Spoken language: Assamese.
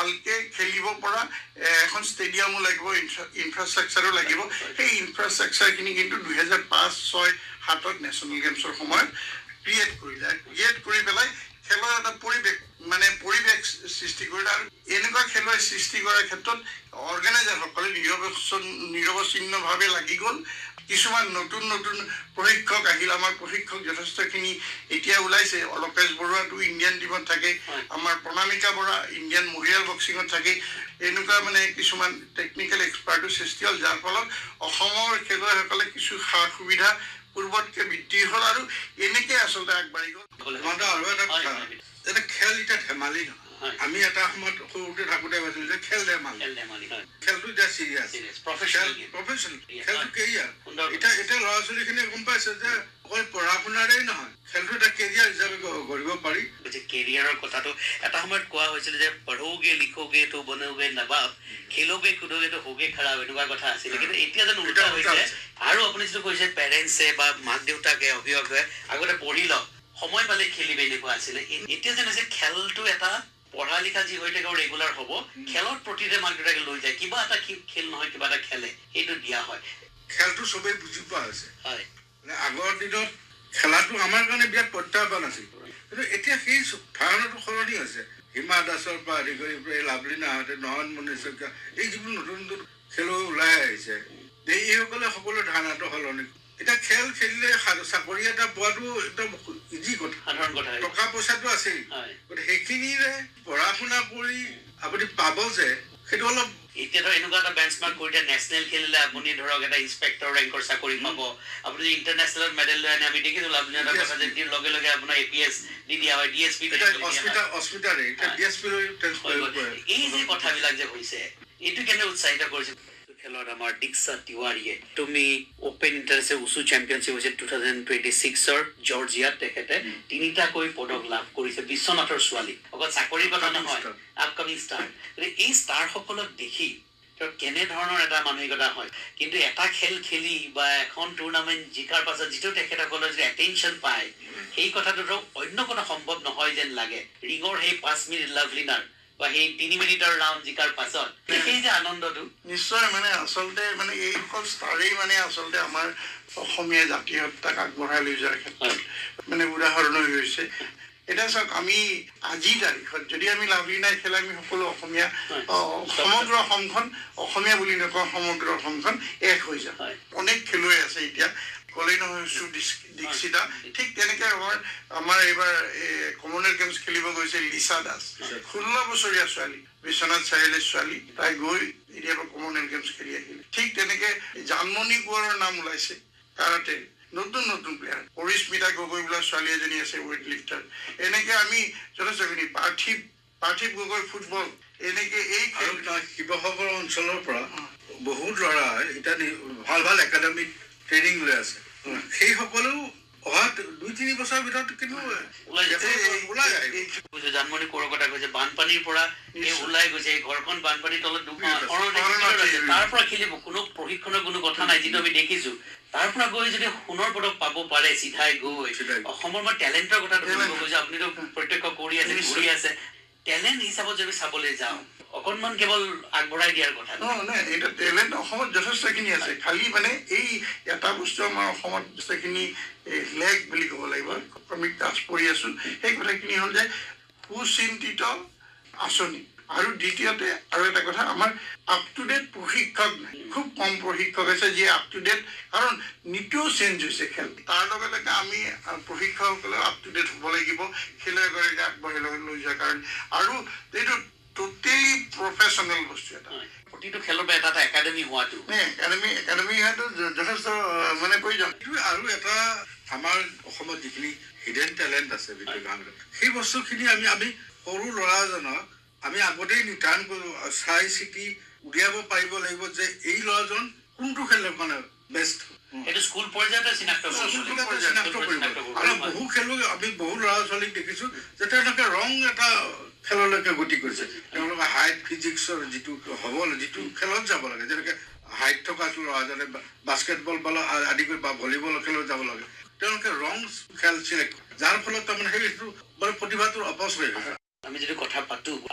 ভালকে খেলিব পৰা এখন ষ্টেডিয়ামো লাগিব, ইনফ্ৰাষ্ট্ৰাকচাৰো লাগিব। সেই ইনফ্ৰাষ্ট্ৰাকচাৰখিনি কিন্তু 2005-06-07 নেশ্যনেল গেমছৰ সময়ত ক্ৰিয়েট কৰি পেলাই খেলৰ এটা পৰিৱেশ সৃষ্টি কৰিলে। আৰু এনেকুৱা খেলুৱৈ সৃষ্টি কৰাৰ ক্ষেত্ৰত অৰ্গেনাইজাৰসকলে নিৰৱচ্ছিন্নভাৱে লাগি গ'ল। কিছুমান নতুন প্ৰশিক্ষক আহিল। আমাৰ প্ৰশিক্ষক যথেষ্টখিনি এতিয়া ওলাইছে। অলকেশ বৰুৱাটো ইণ্ডিয়ান টিমত থাকে, আমাৰ প্ৰণামিকা বৰা ইণ্ডিয়ান মহিলাৰ বক্সিঙত থাকে। এনেকুৱা কিছুমান টেকনিকেল এক্সপাৰ্টো সৃষ্টি হ'ল, যাৰ ফলত অসমৰ খেলুৱৈসকলে কিছু সা সুবিধা পূৰ্বতকে বৃদ্ধি হ'ল আৰু এনেকৈ আচলতে আগবাঢ়ি গ'ল। আৰু এটা কথা, এটা খেল এতিয়া ধেমালি নহয়। আমি এটা সময়ত সৰুতে থাকোঁতে ভাবিছিলোঁ যে খেল ধেমালি, খেলটো এতিয়া চিৰিয়াছ, প্ৰফেচনেল খেলটো কেৰিয়াৰ। এতিয়া ল'ৰা ছোৱালীখিনিয়ে গম পাইছে যে অকল পঢ়া শুনাৰেই নহয়, খেলটো এটা কেৰিয়াৰ হিচাপে গঢ়িব পাৰি। কেৰিয়াৰৰ কথাটো এটা সময়ত কোৱা হৈছিল যে পঢ়োগে লিখোগে তো বনোগে নবাব, খেলোগে কুদোগে তো হোগে খাৰাপ, এনেকুৱা কথা আছিলে। কিন্তু এতিয়া যেন উল্টা হৈছে। আৰু আপুনি যিটো কৈছে পেৰেণ্টছে বা মাক দেউতাকে অভিভাৱকে আগতে পঢ়ি লওক, সময় পালে খেলিবে, এনেকুৱা আছিলে। এতিয়া যেন হৈছে খেলটো এটা পঢ়া লিখা যি হৈ থাকে ৰেগুলাৰ হ'ব, খেলৰ প্ৰতিতে মাক দেউতাকে লৈ যায়। কিবা এটা খেল নহয় কিবা এটা খেলে, সেইটো দিয়া হয়। খেলটো চবেই বুজি পোৱা হৈছে। হয়, আগৰ দিনত খেলাটো আমাৰ কাৰণে বিৰাট প্ৰত্যাহ্বান আছিল, কিন্তু এতিয়া সেই ধাৰণাটো সলনি হৈছে। হিমা দাসৰ পৰা আদি কৰি লাভলীনাহঁতে, নয়ন মণি শইকীয়া, এই যিবোৰ নতুন খেলুৱৈ ওলাই আহিছে, এইসকলে সকলো ধাৰণাটো সলনি। এতিয়া খেল খেলিলে চাকৰি এটা পোৱাটো একদম ইজি কথা, সাধাৰণ কথা। টকা পইচাটো আছেই, গতিকে সেইখিনিৰে পঢ়া শুনা কৰি আপুনি পাব যে সেইটো অলপ। এতিয়া ধৰক এনেকুৱা এটা বেঞ্চমাৰ্ক কৰি দিয়ে, নেশ্যনেল খেলিলে আপুনি ধৰক এটা ইন্সপেক্টৰ ৰেংকৰ চাকৰি পাব। আপুনি ইণ্টাৰনেশ্যনেল মেডেল লৈ আনে, আমি দেখিছোঁ লাভলীনাৰ কথা যে লগে লগে আপোনাৰ APS দি দিয়া হয়, DSP। এই যে কথাবিলাক যে হৈছে, এইটো কেনে উৎসাহিত কৰিছে খেলত আমাৰ দীক্ষা তিৱাৰীয়ে। তুমি অপেন ইণ্টাৰনেশ্যনেল উচু চেম্পিয়নশ্বিপ হৈছে 2026-ৰ জৰ্জিয়াত। তেখেতে 3টাকৈ পদক লাভ কৰিছে। বিশ্বনাথৰ ছোৱালী, অকল চাকৰিৰ কথা নহয়, আপকামিং ষ্টাৰ। এই ষ্টাৰসকলক দেখি কেনেধৰণৰ এটা মানসিকতা হয়। কিন্তু এটা খেল খেলি বা এখন টুৰ্ণামেণ্ট জিকাৰ পাছত যিটো তেখেতসকলৰ যদি এটেনশ্যন পায়, সেই কথাটো ধৰক অন্য কোনো সম্ভৱ নহয় যেন লাগে। ৰিঙৰ সেই 5 মিনিট লাভলীনাৰ বা সেই 3 মিনিটৰ ৰাউণ্ড জিকাৰ পাছত সেই যে আনন্দটো, নিশ্চয় আচলতে এইসকল ষ্টাৰেই আচলতে আমাৰ অসমীয়া জাতীয়তাক আগবঢ়াই লৈ যোৱাৰ ক্ষেত্ৰত উদাহৰণ হৈ গৈছে। এতিয়া চাওক, আমি আজিৰ তাৰিখত যদি আমি লাভলীনাই খেলে, আমি সকলো অসমীয়া, সমগ্ৰ অসমখন, অসমীয়া বুলি নকওঁ, সমগ্ৰ অসমখন এক হৈ যায়। অনেক খেলুৱৈ আছে এতিয়া, ক'লেই নহয় দীক্ষিতা। ঠিক তেনেকে আমাৰ এইবাৰ কমনৱেলথ গেমছ খেলিব গৈছে লিচা দাস, 16 বছৰীয়া ছোৱালী, বিশ্বনাথ চাৰিআলিৰ ছোৱালী। তাই গৈ এতিয়া কমনৱেলথ গেমছ খেলি আহিলে। ঠিক তেনেকে জানমণি কোঁৱৰৰ নাম ওলাইছে কাৰাটে, নতুন প্লেয়াৰ। পৰিস্মিতা গগৈ বোলা ছোৱালী এজনী আছে, ৱেইট লিফ্টাৰ। এনেকে আমি যথেষ্টখিনি, পাৰ্থিৱ গগৈ ফুটবল, এনেকে এই শিৱসাগৰ অঞ্চলৰ পৰা বহুত ল'ৰা এতিয়া ভাল একাডেমিক ট্ৰেইনিং লৈ আছে। সেইসকলেও অহা 2-3 বছৰৰ ভিতৰত কিন্তু জানমণি কোঁৱৰৰ কথা কৈছে, বানপানীৰ পৰা ওলাই গৈছে, ঘৰখন বানপানীৰ তলত তাৰ পৰা খেলিব, কোনো প্ৰশিক্ষণৰ কোনো কথা নাই, যিটো আমি দেখিছো। তাৰ পৰা গৈ যদি সোণৰ পদক পাব পাৰে চিধাই গৈ, অসমৰ টেলেণ্টৰ কথাটো কৰিব গৈছে। আপুনিতো প্ৰত্যক্ষ কৰি আছে, টেলেণ্ট হিচাপত যদি চাবলৈ যাওঁ, অকণমান কেৱল আগবঢ়াই দিয়াৰ কথা নাই। এটা টেলেণ্ট অসমত যথেষ্টখিনি আছে। খালি এই এটা বস্তু আমাৰ অসমত যথেষ্টখিনি লেগ বুলি ক'ব লাগিব, আমি টাচ কৰি আছো। সেই কথাখিনি হ'ল যে সুচিন্তিত আঁচনি, আৰু দ্বিতীয়তে আৰু এটা কথা, আমাৰ আপ টু ডেট প্ৰশিক্ষক নাই। খুব কম প্ৰশিক্ষক আছে যিয়ে আপ টু ডেট, কাৰণ নিতৌ চেঞ্জ হৈছে খেল। তাৰ লগে লগে আমি প্ৰশিক্ষকসকলে আপ টু ডেট হ'ব লাগিব খেলুৱৈগৰাকীক আগবঢ়াই লৈ যোৱাৰ কাৰণে। আৰু এইটো টোটেলি প্ৰফেচনেল বস্তু এটা। প্ৰতিটো খেলৰ এটা একাডেমি হোৱাটো, একাডেমি হোৱাটো যথেষ্ট প্ৰয়োজন। আৰু এটা আমাৰ অসমত যিখিনি হিডেন টেলেণ্ট আছে, সেই বস্তুখিনি আমি সৰু ল'ৰাজনক আমি আগতেই নিৰ্ধাৰণ চাই চিতি উলিয়াব পাৰিব লাগিব যে এই ল'ৰাজন কোনটো খেলৰ বেষ্ট। এইটো স্কুল পৰ্যায়তে চিনাক্ত কৰিব। আৰু বহু খেলুৱৈ, আমি বহু ল'ৰা ছোৱালীক দেখিছো যে তেওঁলোকে ৰং এটা খেললৈকে গতি কৰিছে। তেওঁলোকে হাইট ফিজিক্সৰ যিটো খেলত যাব লাগে, যেনেকে হাইট থকা ল'ৰাজনে বাস্কেটবল আদি কৰি বা ভলীবল খেলত যাব লাগে, তেওঁলোকে ৰং খেল চিলেক্ট, যাৰ ফলত তাৰমানে সেইটো প্ৰতিভাটোৰ অপচয় হৈছে। আমি যদি কথা পাতো